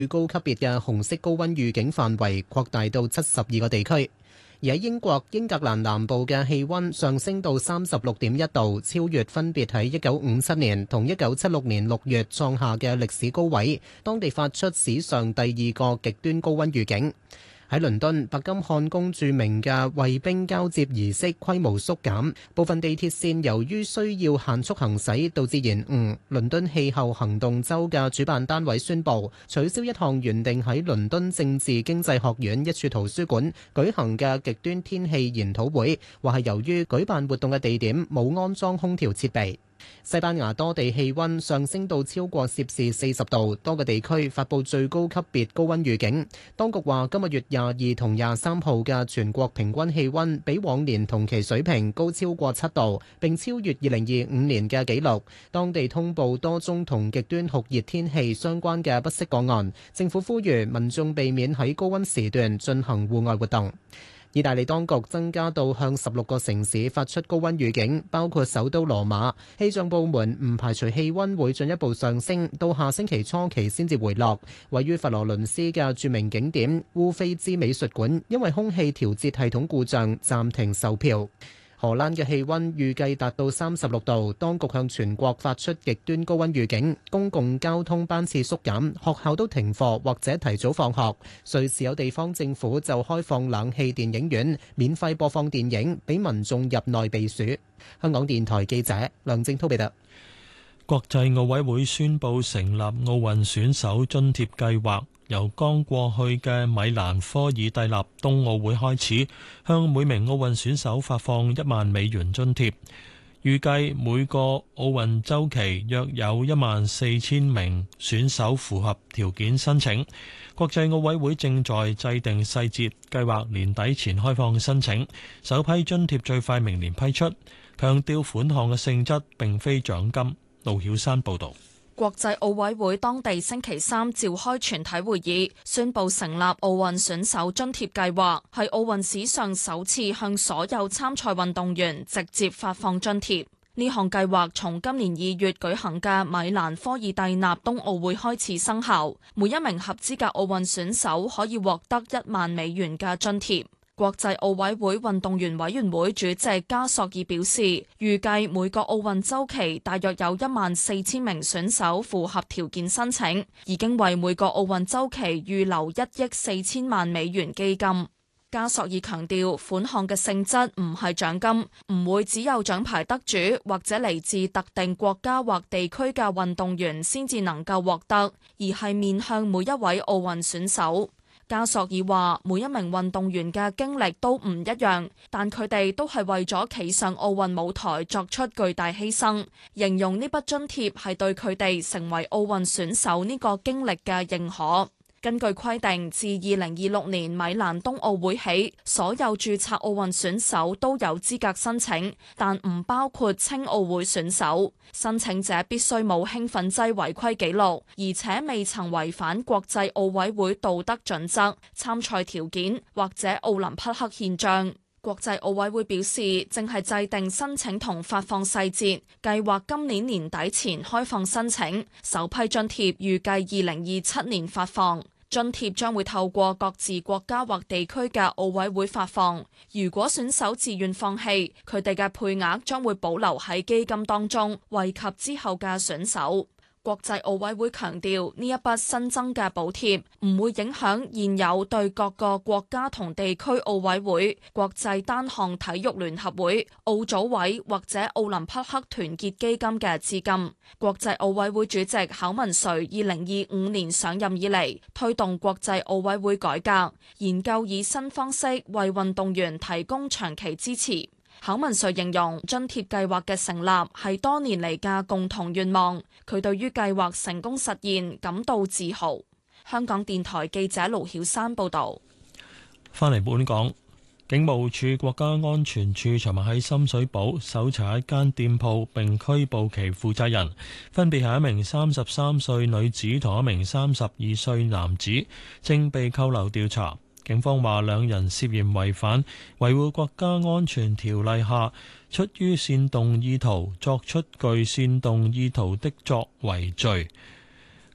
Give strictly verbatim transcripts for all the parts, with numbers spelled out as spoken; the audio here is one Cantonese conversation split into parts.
最高級別嘅紅色高溫預警範圍擴大到七十二個地區。而喺英國英格蘭南部嘅氣溫上升到三十六點一度，超越分別喺一九五七年同一九七六年六月創下嘅歷史高位，當地發出史上第二個極端高溫預警。喺倫敦，白金漢宮著名嘅衛兵交接儀式規模縮減，部分地鐵線由於需要限速行駛，導致延誤。倫敦氣候行動週嘅主辦單位宣布取消一項原定喺倫敦政治經濟學院一處圖書館舉行嘅極端天氣研討會，話係由於舉辦活動嘅地點冇安裝空調設備。西班牙多地氣溫上升到超過攝氏四十度，多個地區發布最高級別高溫預警。當局話今個月廿二同廿三號嘅全國平均氣溫比往年同期水平高超過七度，並超越二零二五年嘅紀錄。當地通報多宗同極端酷熱天氣相關嘅不適個案，政府呼籲民眾避免喺高溫時段進行戶外活動。意大利當局增加到向十六個城市發出高溫預警，包括首都羅馬。氣象部門唔排除氣溫會進一步上升，到下星期初期先至回落。位於佛羅倫斯嘅著名景點烏菲茲美術館，因為空氣調節系統故障暫停售票。荷蘭嘅氣溫預計達到三十六度，當局向全國發出極端高溫預警，公共交通班次縮減，學校都停課或者提早放學。瑞士有地方政府就開放冷氣電影院，免費播放電影，俾民眾入內避暑。香港電台記者梁正滔報道。 國際奧委會宣布成立奧運選手津貼計劃，由剛過去嘅米蘭科爾蒂納冬奧會開始，向每名奧運選手發放一萬美元津貼。預計每個奧運週期約有一萬四千名選手符合條件申請。國際奧委會正在制定細節，計劃年底前開放申請，首批津貼最快明年批出。強調款項嘅性質並非獎金。盧曉山報導。 國際奧委會當地星期三召開全體會議，宣布成立奧運選手津貼計劃，係奧運史上首次向所有參賽運動員直接發放津貼。呢項計劃從今年二月舉行嘅米蘭科爾蒂納冬奧會開始生效，每一名合資格奧運選手可以獲得一萬美元嘅津貼。國際奧委會運動員委員會主席加索爾表示，預計每個奧運週期大約有一萬四千名選手符合條件申請，已經為每個奧運週期預留一億四千萬美元基金。加索爾強調，款項嘅性質唔係獎金，唔會只有獎牌得主或者嚟自特定國家或地區嘅運動員先至能夠獲得，而係面向每一位奧運選手。加索爾話：每一名運動員嘅經歷都唔一樣，但佢哋都係為咗企上奧運舞台作出巨大犧牲。形容呢筆津貼係對佢哋成為奧運選手呢個經歷嘅認可。根據規定，自二零二六年米蘭冬奧會起，所有註冊奧運選手都有資格申請，但唔包括青奧會選手。申請者必須冇興奮劑違規記錄，而且未曾違反國際奧委會道德準則、參賽條件或者奧林匹克憲章。國際奧委會表示，正係制定申請同發放細節，計劃今年年底前開放申請，首批津貼預計二零二七年發放。津貼將會透過各自國家或地區嘅奧委會發放。如果選手自願放棄，佢哋嘅配額將會保留喺基金當中，惠及之後嘅選手。國際奧委會強調，呢一筆新增嘅補貼唔會影響現有對各個國家同地區奧委會、國際單項體育聯合會、奧組委或者奧林匹克團結基金嘅資金。國際奧委會主席考文垂二零二五年上任以嚟，推動國際奧委會改革，研究以新方式為運動員提供長期支持。考文垂形容津貼計劃嘅成立係多年嚟嘅共同願望，佢對於計劃成功實現感到自豪。香港電台記者盧曉山報導。 返嚟本港，警務處國家安全處尋日喺深水埗搜查一間店鋪並拘捕其負責人，分別係一名三十三歲女子同一名三十二歲男子，正被扣留調查。警方話兩人涉嫌違反維護國家安全條例下出於煽動意圖作出具煽動意圖的作為罪及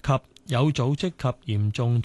有組織及嚴重